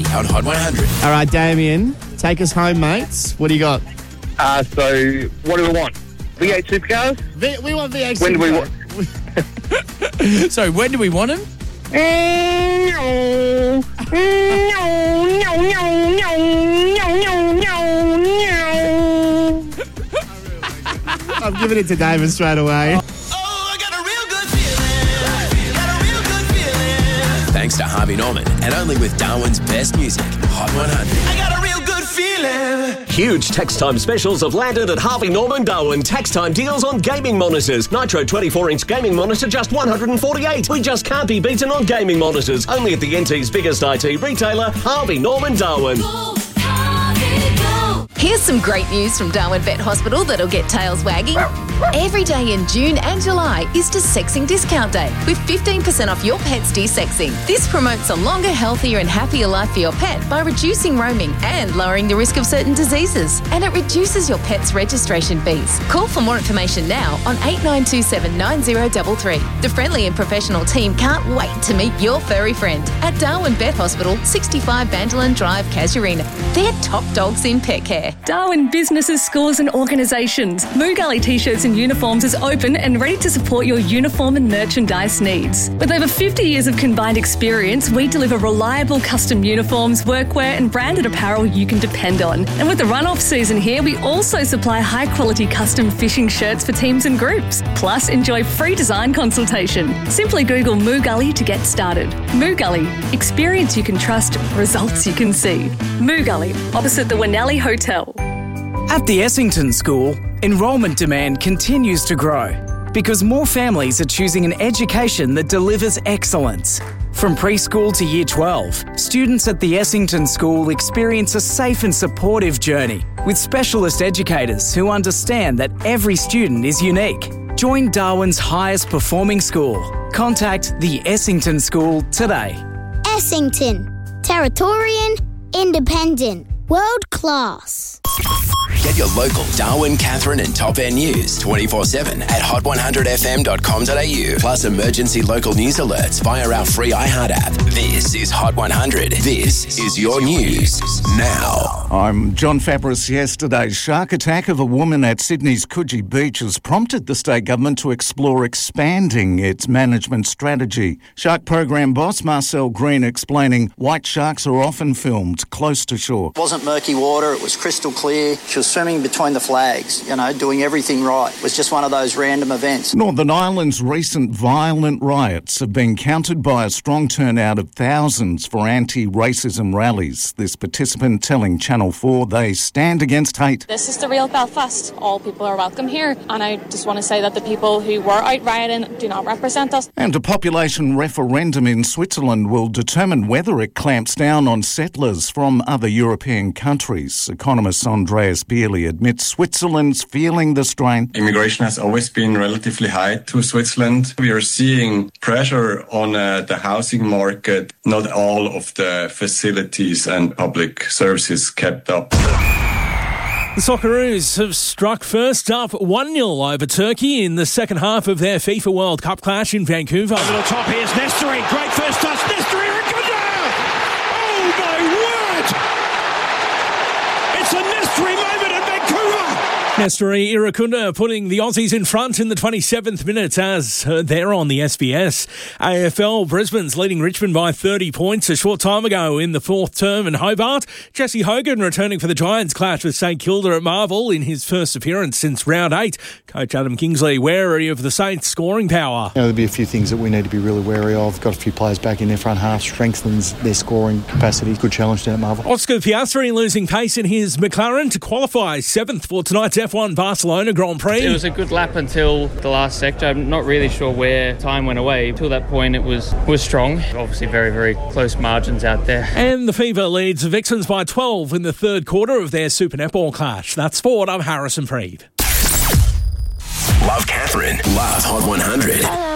on Hot 100. All right, Damien, take us home, mates. What do you got? So what do we want? V8 supercars? We want V8 When do we supercars. want? So when do we want him? I'm giving it to David straight away. Thanks to Harvey Norman, and only with Darwin's best music, Hot 100. I got a real good feeling. Huge tax time specials have landed at Harvey Norman Darwin. Tax time deals on gaming monitors. Nitro 24-inch gaming monitor just $148. We just can't be beaten on gaming monitors. Only at the NT's biggest IT retailer, Harvey Norman Darwin. Here's some great news from Darwin Vet Hospital that'll get tails wagging. Every day in June and July is Desexing Discount Day with 15% off your pet's desexing. This promotes a longer, healthier and happier life for your pet by reducing roaming and lowering the risk of certain diseases. And it reduces your pet's registration fees. Call for more information now on 8927 9033. The friendly and professional team can't wait to meet your furry friend at Darwin Vet Hospital, 65 Bandolin Drive, Casuarina. They're top dogs in pet care. Darwin businesses, schools and organisations. Moo Gully T-shirts and uniforms is open and ready to support your uniform and merchandise needs. With over 50 years of combined experience, we deliver reliable custom uniforms, workwear and branded apparel you can depend on. And with the run-off season here, we also supply high-quality custom fishing shirts for teams and groups. Plus, enjoy free design consultation. Simply Google Moo Gully to get started. Moo Gully, experience you can trust, results you can see. Moo Gully, opposite the Winnelli Hotel. At the Essington School, enrolment demand continues to grow because more families are choosing an education that delivers excellence. From preschool to year 12, students at the Essington School experience a safe and supportive journey with specialist educators who understand that every student is unique. Join Darwin's highest performing school. Contact the Essington School today. Essington. Territorian, independent, world class. Get your local Darwin, Catherine and Top End news 24/7 at hot100fm.com.au. Plus emergency local news alerts via our free iHeart app. This is Hot 100. This is your news now. I'm John Fabris. Yesterday's shark attack of a woman at Sydney's Coogee Beach has prompted the state government to explore expanding its management strategy. Shark program boss Marcel Green explaining white sharks are often filmed close to shore. It wasn't murky water, it was crystal clear. She was swimming between the flags, doing everything right. It was just one of those random events. Northern Ireland's recent violent riots have been countered by a strong turnout of thousands for anti-racism rallies. This participant telling Channel 4 they stand against hate. This is the real Belfast. All people are welcome here. And I just want to say that the people who were out rioting do not represent us. And a population referendum in Switzerland will determine whether it clamps down on settlers from other European countries. Economist Andreas Bierli admits Switzerland's feeling the strain. Immigration has always been relatively high to Switzerland. We are seeing pressure on the housing market. Not all of the facilities and public services kept up. The Socceroos have struck first up 1-0 over Turkey in the second half of their FIFA World Cup clash in Vancouver. Over the top, here's Nestori. Great first touch. Nestori Iragunda! Oh, my word! It's a Nestori moment at Vancouver! Nestori Iragunda putting the Aussies in front in the 27th minute as they're on the SBS. AFL, Brisbane's leading Richmond by 30 points a short time ago in the fourth term in Hobart. Jesse Hogan returning for the Giants clash with St Kilda at Marvel in his first appearance since round 8. Coach Adam Kingsley wary of the Saints' scoring power. There'll be a few things that we need to be really wary of. Got a few players back in their front half, strengthens their scoring capacity. Good challenge down at Marvel. Oscar Piastri losing pace in his McLaren to qualify 7th for tonight's F1 Barcelona Grand Prix. It was a good lap until the last sector. I'm not really sure where time went away. Until that point, it was strong. Obviously, very, very close margins out there. And the Fever leads the Vixens by 12 in the third quarter of their Super Netball clash. That's sport. I'm Harrison Preeve. Love Catherine. Love Hot 100.